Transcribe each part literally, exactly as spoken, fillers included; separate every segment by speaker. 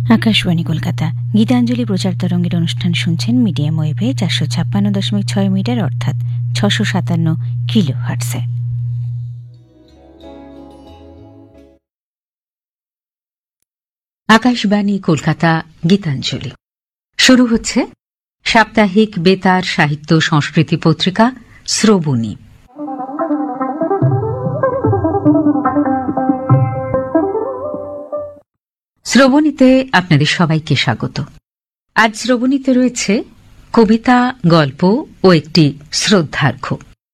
Speaker 1: আকাশবাণী কলকাতা গীতাঞ্জলি প্রচার তরঙ্গের অনুষ্ঠান শুনছেন মিডিয়াম ওয়েভে চারশো ছাপ্পান্ন দশমিক ছয় মিটার অর্থাৎ ছশো সাতান্ন কিলো হার্টসে।
Speaker 2: আকাশবাণী কলকাতা গীতাঞ্জলি শুরু হচ্ছে সাপ্তাহিক বেতার সাহিত্য সংস্কৃতি পত্রিকা শ্রবণী। শ্রবণীতে আপনাদের সবাইকে স্বাগত। আজ শ্রবণীতে রয়েছে কবিতা, গল্প ও একটি শ্রদ্ধার্ঘ্য।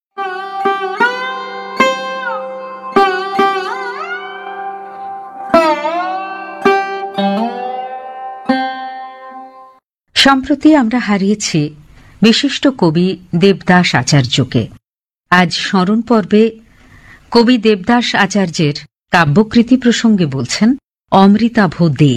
Speaker 2: সম্প্রতি আমরা হারিয়েছি বিশিষ্ট কবি দেবদাস আচার্যকে। আজ স্মরণ পর্বে কবি দেবদাস আচার্যের কাব্যকৃতি প্রসঙ্গে বলছেন অমৃতাভ দে।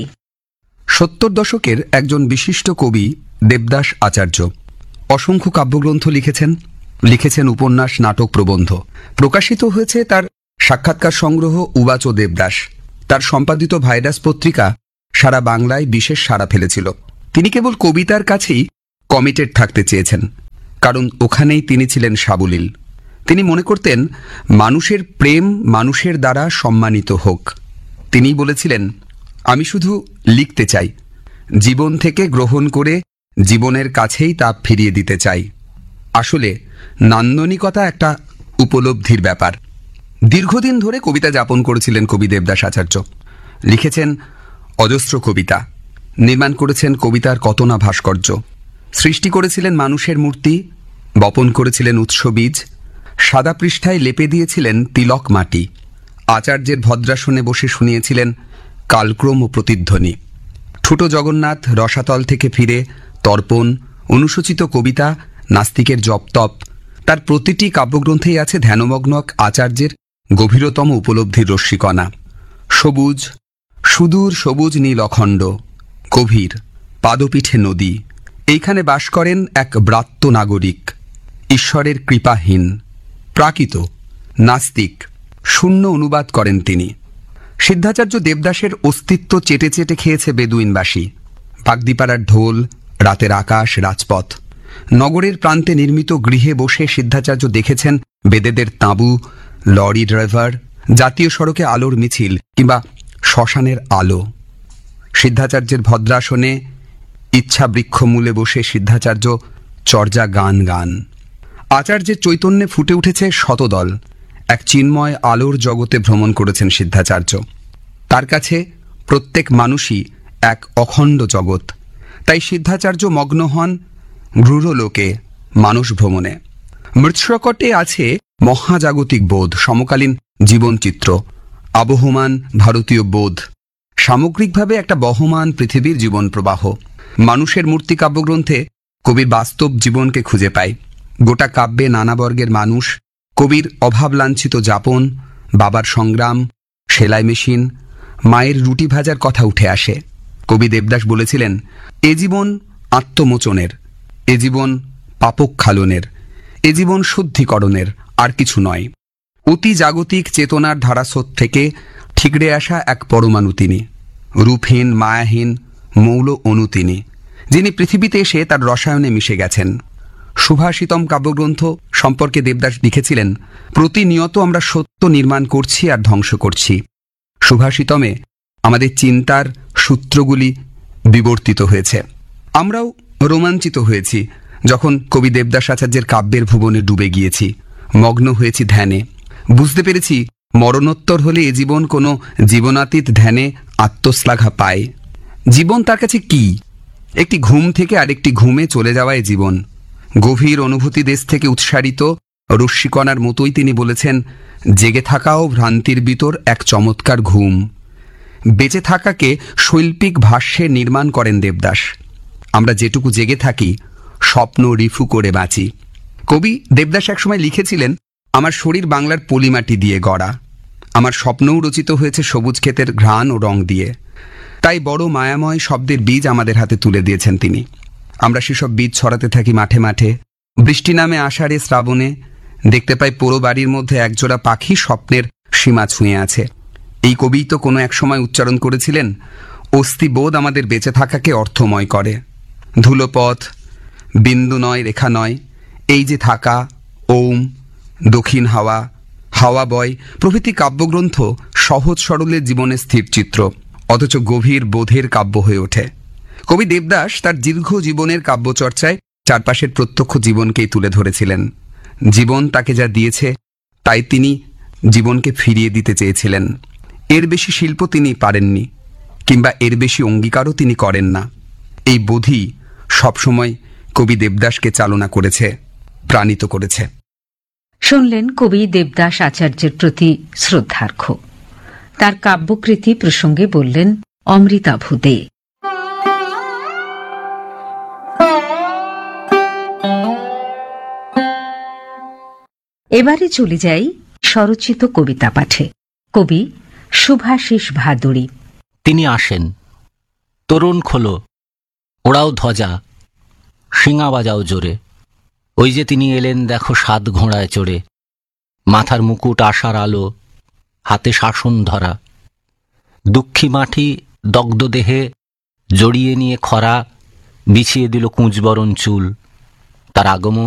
Speaker 3: সত্তর দশকের একজন বিশিষ্ট কবি দেবদাস আচার্য অসংখ্য কাব্যগ্রন্থ লিখেছেন, লিখেছেন উপন্যাস, নাটক, প্রবন্ধ। প্রকাশিত হয়েছে তার সাক্ষাৎকার সংগ্রহ উবাচ দেবদাস। তার সম্পাদিত ভাইরাস পত্রিকা সারা বাংলায় বিশেষ সাড়া ফেলেছিল। তিনি কেবল কবিতার কাছেই কমিটেড থাকতে চেয়েছেন, কারণ ওখানেই তিনি ছিলেন সাবলীল। তিনি মনে করতেন মানুষের প্রেম মানুষের দ্বারা সম্মানিত হোক। তিনি বলেছিলেন, আমি শুধু লিখতে চাই, জীবন থেকে গ্রহণ করে জীবনের কাছেই তা ফিরিয়ে দিতে চাই। আসলে নান্দনিকতা একটা উপলব্ধির ব্যাপার। দীর্ঘদিন ধরে কবিতা যাপন করেছিলেন কবি দেবদাস আচার্য। লিখেছেন অজস্র কবিতা, নির্মাণ করেছেন কবিতার কত না ভাস্কর্য, সৃষ্টি করেছিলেন মানুষের মূর্তি, বপন করেছিলেন উৎস বীজ, সাদা পৃষ্ঠায় লেপে দিয়েছিলেন তিলক মাটি, আচার্যের ভদ্রাসনে বসে শুনিয়েছিলেন কালক্রম ও প্রতিধ্বনি। ঠুটো জগন্নাথ, রসাতল থেকে ফিরে, তর্পণ, অনুসূচিত কবিতা, নাস্তিকের জপতপ, তার প্রতিটি কাব্যগ্রন্থেই আছে ধ্যানমগ্ন আচার্যের গভীরতম উপলব্ধির রশ্মিকণা। সবুজ, সুদূর সবুজ নীল অখণ্ড, গভীর, পাদপীঠে নদী, এইখানে বাস করেন এক ব্রাত্য নাগরিক, ঈশ্বরের কৃপাহীন, প্রাকৃত, নাস্তিক, শূন্য অনুবাদ করেন তিনি। সিদ্ধাচার্য দেবদাসের অস্তিত্ব চেটে চেটে খেয়েছে বেদুইনবাসী। বাগদিপাড়ার ঢোল, রাতের আকাশ, রাজপথ, নগরের প্রান্তে নির্মিত গৃহে বসে সিদ্ধাচার্য দেখেছেন বেদেদের তাঁবু, লরি ড্রাইভার, জাতীয় সড়কে আলোর মিছিল কিংবা শ্মশানের আলো। সিদ্ধাচার্যের ভদ্রাসনে ইচ্ছা বৃক্ষ মূলে বসে সিদ্ধাচার্য চর্যা গান গান। আচার্যের চৈতন্যে ফুটে উঠেছে শতদল, এক চিন্ময় আলোর জগতে ভ্রমণ করেছেন সিদ্ধাচার্য। তার কাছে প্রত্যেক মানুষই এক অখণ্ড জগৎ। তাই সিদ্ধাচার্য মগ্ন হন গৃহলোকে, মানুষ ভ্রমণে। মৃৎশকটে আছে মহাজাগতিক বোধ, সমকালীন জীবনচিত্র, আবহমান ভারতীয় বোধ, সামগ্রিকভাবে একটা বহমান পৃথিবীর জীবন প্রবাহ। মানুষের মূর্তি কাব্যগ্রন্থে কবি বাস্তব জীবনকে খুঁজে পায়। গোটা কাব্যে নানা বর্গের মানুষ, কবির অভাবলাঞ্ছিত যাপন, বাবার সংগ্রাম, সেলাই মেশিন, মায়ের রুটি ভাজার কথা উঠে আসে। কবি দেবদাস বলেছিলেন, এ জীবন আত্মমোচনের, এ জীবন পাপক্ষালনের, এ জীবন শুদ্ধিকরণের, আর কিছু নয়। অতি জাগতিক চেতনার ধারাস্রোত থেকে ঠিকরে আসা এক পরমাণু তিনি, রূপহীন, মায়াহীন, মৌল অণু তিনি, যিনি পৃথিবীতে এসে তার রসায়নে মিশে গেছেন। সুভাষিতম কাব্যগ্রন্থ সম্পর্কে দেবদাস লিখেছিলেন, প্রতিনিয়ত আমরা সত্য নির্মাণ করছি আর ধ্বংস করছি। সুভাষিতমে আমাদের চিন্তার সূত্রগুলি বিবর্তিত হয়েছে। আমরাও রোমাঞ্চিত হয়েছি যখন কবি দেবদাস আচার্যের কাব্যের ভুবনে ডুবে গিয়েছি, মগ্ন হয়েছি ধ্যানে। বুঝতে পেরেছি মরণোত্তর হলে এ জীবন কোনো জীবনাতীত ধ্যানে আত্মশ্লাঘা পায়। জীবন তার কাছে কি? একটি ঘুম থেকে আরেকটি ঘুমে চলে যাওয়ায় জীবন। গভীর অনুভূতি দেশ থেকে উৎসারিত রশ্মিকণার মতোই তিনি বলেছেন, জেগে থাকাও ভ্রান্তির ভিতর এক চমৎকার ঘুম। বেঁচে থাকাকে শৈল্পিক ভাষ্যে নির্মাণ করেন দেবদাস। আমরা যেটুকু জেগে থাকি স্বপ্ন রিফু করে বাঁচি। কবি দেবদাস একসময় লিখেছিলেন, আমার শরীর বাংলার পলিমাটি দিয়ে গড়া, আমার স্বপ্নও রচিত হয়েছে সবুজ ক্ষেতের ঘ্রাণ ও রং দিয়ে। তাই বড় মায়াময় শব্দের বীজ আমাদের হাতে তুলে দিয়েছেন তিনি। আমরা সেসব বীজ ছড়াতে থাকি মাঠে মাঠে। বৃষ্টি নামে আষাঢ়ে, শ্রাবণে দেখতে পাই পুরো বাড়ির মধ্যে একজোড়া পাখি স্বপ্নের সীমা ছুঁয়ে আছে। এই কবি তো কোনো এক সময় উচ্চারণ করেছিলেন, অস্থিবোধ আমাদের বেঁচে থাকাকে অর্থময় করে। ধুলোপথ, বিন্দু নয় রেখা নয়, এই যে থাকা, ওম, দক্ষিণ হাওয়া, হাওয়া বয় প্রভৃতি কাব্যগ্রন্থ সহজ সরলের জীবনের স্থিরচিত্র, অথচ গভীর বোধের কাব্য হয়ে ওঠে। কবি দেবদাস তার দীর্ঘ জীবনের কাব্যচর্চায় চারপাশের প্রত্যক্ষ জীবনকেই তুলে ধরেছিলেন। জীবন তাকে যা দিয়েছে তাই তিনি জীবনকে ফিরিয়ে দিতে চেয়েছিলেন। এর বেশি শিল্প তিনি পারেননি, কিংবা এর বেশি অঙ্গীকারও তিনি করেন না। এই বোধই সবসময় কবি দেবদাসকে চালনা করেছে, প্রাণিত করেছে।
Speaker 2: শুনলেন কবি দেবদাস আচার্যের প্রতি শ্রদ্ধার্ঘ। তার কাব্যকৃতি প্রসঙ্গে বললেন অমৃতাভু দে। এবারে চলে যাই স্বরচিত কবিতা পাঠে। কবি শুভাশিস ভাদুড়ী।
Speaker 4: তিনি আসেন। তরুণ খোলো, ওড়াও ধ্বজা, শিঙা বাজাও জোরে। ওই যে তিনি এলেন দেখো সাত ঘোড়ায় চড়ে। মাথার মুকুট আশার আলো, হাতে শাসন ধরা। দুঃখী মাটি দগ্ধ দেহে জড়িয়ে নিয়ে খরা বিছিয়ে দিল কুঁজবরণ চুল। তার আগমন